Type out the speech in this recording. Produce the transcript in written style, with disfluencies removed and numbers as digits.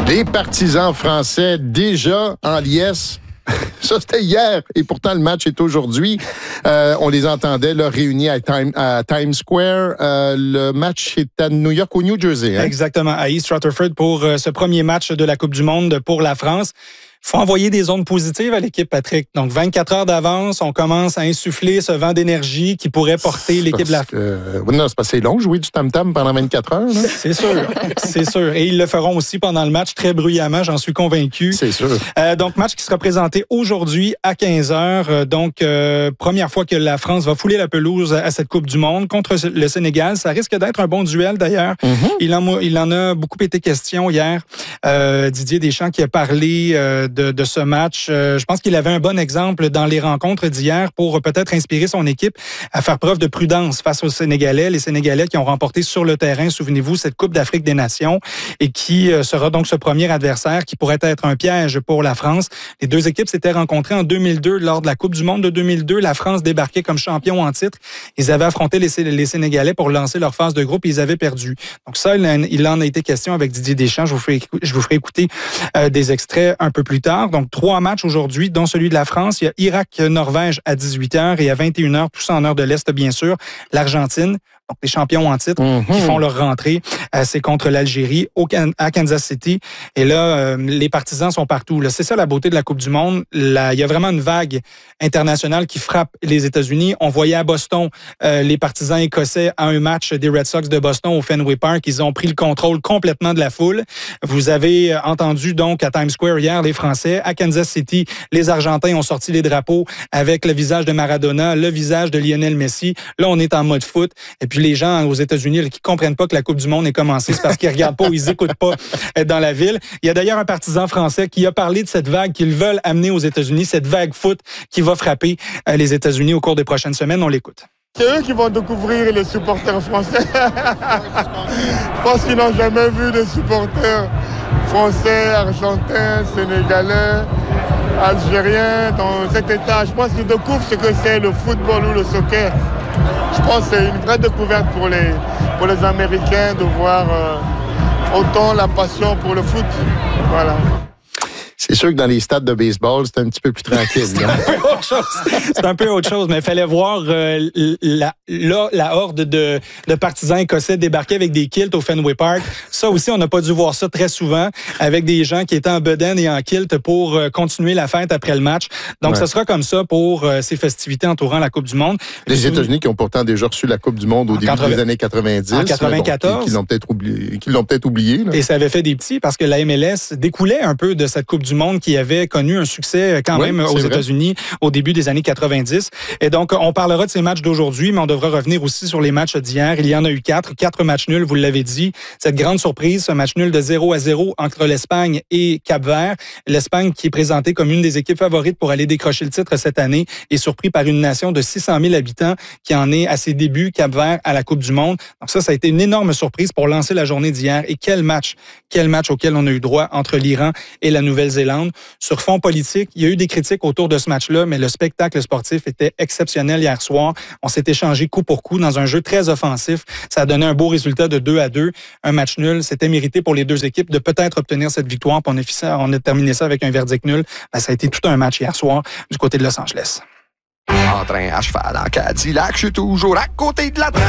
Les partisans français déjà en liesse. Ça, c'était hier. Et pourtant, le match est aujourd'hui. On les entendait là, réunis à Times Square. Le match est à New York, au New Jersey. Hein? Exactement, à East Rutherford pour ce premier match de la Coupe du Monde pour la France. Il faut envoyer des ondes positives à l'équipe, Patrick. Donc, 24 heures d'avance, on commence à insuffler ce vent d'énergie qui pourrait porter l'équipe de la France. Non, c'est pas assez long, jouer du tam-tam pendant 24 heures. Là. C'est sûr, c'est sûr. Et ils le feront aussi pendant le match, très bruyamment, j'en suis convaincu. C'est sûr. Donc, match qui sera présenté aujourd'hui à 15 heures. Donc, première fois que la France va fouler la pelouse à cette Coupe du Monde contre le Sénégal. Ça risque d'être un bon duel, d'ailleurs. Mm-hmm. Il en a beaucoup été question hier. Didier Deschamps qui a parlé de ce match. Je pense qu'il avait un bon exemple dans les rencontres d'hier pour peut-être inspirer son équipe à faire preuve de prudence face aux Sénégalais. Les Sénégalais qui ont remporté sur le terrain, souvenez-vous, cette Coupe d'Afrique des Nations et qui sera donc ce premier adversaire qui pourrait être un piège pour la France. Les deux équipes s'étaient rencontrées en 2002 lors de la Coupe du Monde de 2002. La France débarquait comme champion en titre. Ils avaient affronté les Sénégalais pour lancer leur phase de groupe et ils avaient perdu. Donc ça, il en a été question avec Didier Deschamps. Je vous ferai écouter des extraits un peu plus tard. Donc, 3 matchs aujourd'hui, dont celui de la France. Il y a Irak-Norvège à 18h et à 21h, tout ça en heure de l'Est, bien sûr, l'Argentine. Donc, les champions en titre qui font leur rentrée, c'est contre l'Algérie à Kansas City. Et là, les partisans sont partout. Là, c'est ça la beauté de la Coupe du Monde. Là, il y a vraiment une vague internationale qui frappe les États-Unis. On voyait à Boston les partisans écossais à un match des Red Sox de Boston au Fenway Park. Ils ont pris le contrôle complètement de la foule. Vous avez entendu donc à Times Square hier les Français. À Kansas City, les Argentins ont sorti les drapeaux avec le visage de Maradona, le visage de Lionel Messi. Là, on est en mode foot. Et puis les gens aux États-Unis qui comprennent pas que la Coupe du Monde est commencée, c'est parce qu'ils regardent pas ou ils écoutent pas dans la ville. Il y a d'ailleurs un partisan français qui a parlé de cette vague qu'ils veulent amener aux États-Unis, cette vague foot qui va frapper les États-Unis au cours des prochaines semaines. On l'écoute. C'est eux qui vont découvrir les supporters français. Je pense qu'ils n'ont jamais vu de supporters français, argentins, sénégalais, algériens dans cet état. Je pense qu'ils découvrent ce que c'est le football ou le soccer. Je pense que c'est une vraie découverte pour les Américains de voir autant la passion pour le foot. Voilà. C'est sûr que dans les stades de baseball, c'est un petit peu plus tranquille. C'est un peu autre chose, mais il fallait voir la horde de partisans écossais débarquer avec des kilts au Fenway Park. Ça aussi, on n'a pas dû voir ça très souvent, avec des gens qui étaient en bedaine et en kilt pour continuer la fête après le match. Donc, ça sera comme ça pour ces festivités entourant la Coupe du Monde. Les États-Unis qui ont pourtant déjà reçu la Coupe du Monde au début des années 90. En 94. Qui l'ont peut-être oublié. Là. Et ça avait fait des petits parce que la MLS découlait un peu de cette Coupe du Monde qui avait connu un succès quand même aux États-Unis au début des années 90. Et donc, on parlera de ces matchs d'aujourd'hui, mais on devra revenir aussi sur les matchs d'hier. Il y en a eu 4 matchs nuls, vous l'avez dit. Cette grande surprise, ce match nul de 0-0 entre l'Espagne et Cap-Vert. L'Espagne qui est présentée comme une des équipes favorites pour aller décrocher le titre cette année est surpris par une nation de 600 000 habitants qui en est à ses débuts, Cap-Vert, à la Coupe du Monde. Donc ça a été une énorme surprise pour lancer la journée d'hier. Et quel match auquel on a eu droit entre l'Iran et la Nouvelle-Zélande. Sur fond politique, il y a eu des critiques autour de ce match-là, mais le spectacle sportif était exceptionnel hier soir. On s'est échangé coup pour coup dans un jeu très offensif. Ça a donné un beau résultat de 2-2. Un match nul. C'était mérité pour les deux équipes de peut-être obtenir cette victoire. Puis on a terminé ça avec un verdict nul. Ça a été tout un match hier soir du côté de Los Angeles. En train à cheval en Cadillac, je suis toujours à côté de la train.